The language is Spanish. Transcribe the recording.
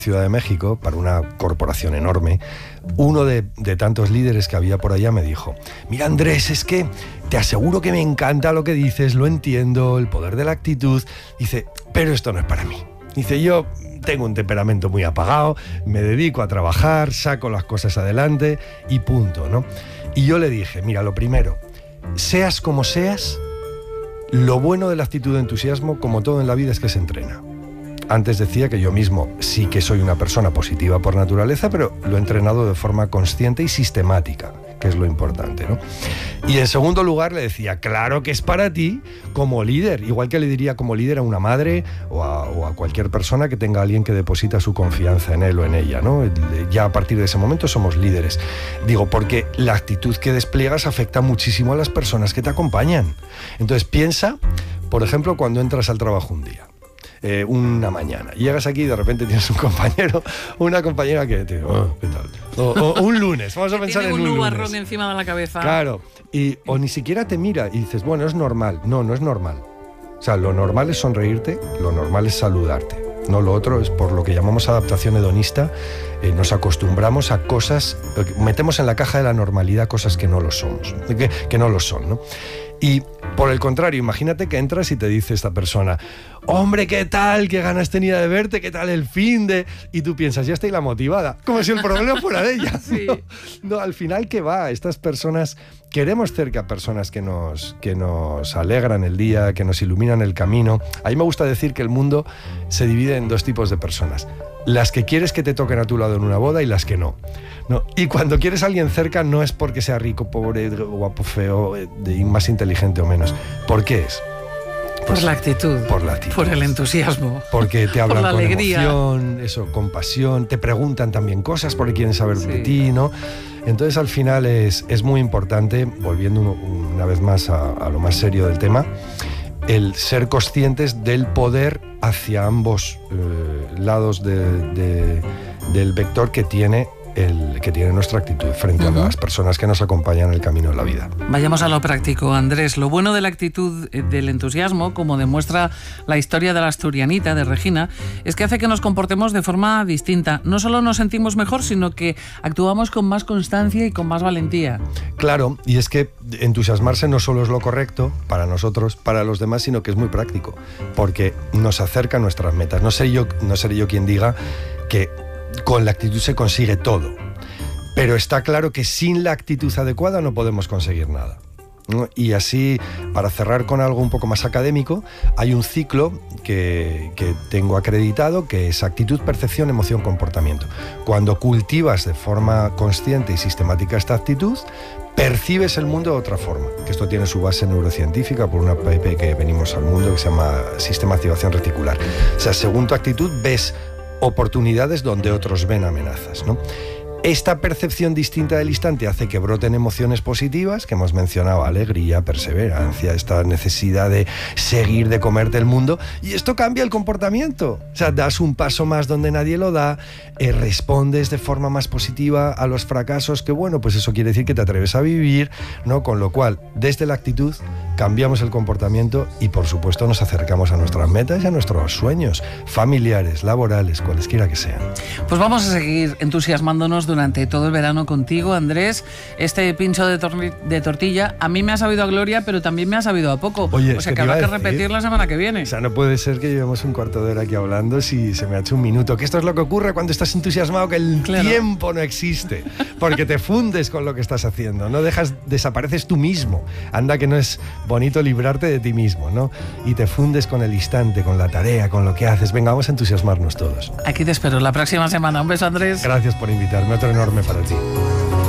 Ciudad de México, para una corporación enorme, uno de tantos líderes que había por allá me dijo: mira, Andrés, es que te aseguro que me encanta lo que dices, lo entiendo, el poder de la actitud. Dice, pero esto no es para mí. Dice, yo tengo un temperamento muy apagado, me dedico a trabajar, saco las cosas adelante y punto, ¿no? Y yo le dije, mira, lo primero, seas como seas, lo bueno de la actitud de entusiasmo, como todo en la vida, es que se entrena. Antes decía que yo mismo sí que soy una persona positiva por naturaleza, pero lo he entrenado de forma consciente y sistemática, que es lo importante, ¿no? Y en segundo lugar le decía, claro que es para ti como líder, igual que le diría como líder a una madre o a cualquier persona que tenga a alguien que deposita su confianza en él o en ella, ¿no? Ya a partir de ese momento somos líderes. Digo, porque la actitud que despliegas afecta muchísimo a las personas que te acompañan. Entonces piensa, por ejemplo, cuando entras al trabajo un día. Una mañana. Llegas aquí y de repente tienes un compañero o una compañera que te dice, oh, ¿qué tal? O un lunes, vamos a pensar en un lunes. Tiene un nubarrón encima de la cabeza. Claro, o ni siquiera te mira y dices, bueno, es normal. No, no es normal. O sea, lo normal es sonreírte, lo normal es saludarte. No, lo otro es por lo que llamamos adaptación hedonista. Nos acostumbramos a cosas, metemos en la caja de la normalidad cosas que no lo somos, que no lo son, ¿no? Y por el contrario, imagínate que entras y te dice esta persona, hombre, ¿qué tal? ¿Qué ganas tenía de verte? ¿Qué tal el finde? Y tú piensas, ya estoy la motivada, como si el problema fuera de ella. Sí. No, al final, ¿qué va? Estas personas, queremos cerca personas que nos alegran el día, que nos iluminan el camino. A mí me gusta decir que el mundo se divide en dos tipos de personas. Las que quieres que te toquen a tu lado en una boda y las que no. No. Y cuando quieres a alguien cerca no es porque sea rico, pobre, guapo, feo, más inteligente o menos. ¿Por qué es? Pues por la actitud. Por la actitud. Por el entusiasmo. Porque te hablan con alegría. Emoción, eso, con pasión, te preguntan también cosas porque quieren saber de ti, ¿no? Entonces al final es muy importante, volviendo una vez más a lo más serio del tema, el ser conscientes del poder hacia ambos lados del vector que tiene nuestra actitud frente a las personas que nos acompañan en el camino de la vida. Vayamos a lo práctico, Andrés. Lo bueno de la actitud del entusiasmo, como demuestra la historia de la asturianita, de Regina, es que hace que nos comportemos de forma distinta. No solo nos sentimos mejor, sino que actuamos con más constancia y con más valentía. Claro, y es que entusiasmarse no solo es lo correcto para nosotros, para los demás, sino que es muy práctico, porque nos acerca a nuestras metas. No seré yo quien diga que con la actitud se consigue todo, pero está claro que sin la actitud adecuada no podemos conseguir nada, ¿no? Y así, para cerrar con algo un poco más académico, hay un ciclo que tengo acreditado, que es actitud, percepción, emoción, comportamiento. Cuando cultivas de forma consciente y sistemática esta actitud, percibes el mundo de otra forma, que esto tiene su base neurocientífica por una PP que venimos al mundo que se llama sistema de activación reticular. O sea, según tu actitud ves oportunidades donde otros ven amenazas, ¿no? Esta percepción distinta del instante hace que broten emociones positivas, que hemos mencionado, alegría, perseverancia, esta necesidad de seguir, de comerte el mundo, y esto cambia el comportamiento. O sea, das un paso más donde nadie lo da, respondes de forma más positiva a los fracasos, que bueno, pues eso quiere decir que te atreves a vivir, ¿no? Con lo cual, desde la actitud, cambiamos el comportamiento y, por supuesto, nos acercamos a nuestras metas y a nuestros sueños, familiares, laborales, cualesquiera que sean. Pues vamos a seguir entusiasmándonos durante todo el verano contigo, Andrés. Este pincho de tortilla a mí me ha sabido a gloria, pero también me ha sabido a poco. Oye, o sea que habrá que repetir la semana que viene. O sea, no puede ser que llevemos un cuarto de hora aquí hablando si se me ha hecho un minuto. Que esto es lo que ocurre cuando estás entusiasmado, que el tiempo no existe, porque te fundes con lo que estás haciendo, no desapareces tú mismo. Anda que no es bonito librarte de ti mismo, ¿no? Y te fundes con el instante, con la tarea, con lo que haces. Venga, vamos a entusiasmarnos todos. Aquí te espero la próxima semana. Un beso, Andrés. Gracias por invitarme. Otro enorme para ti.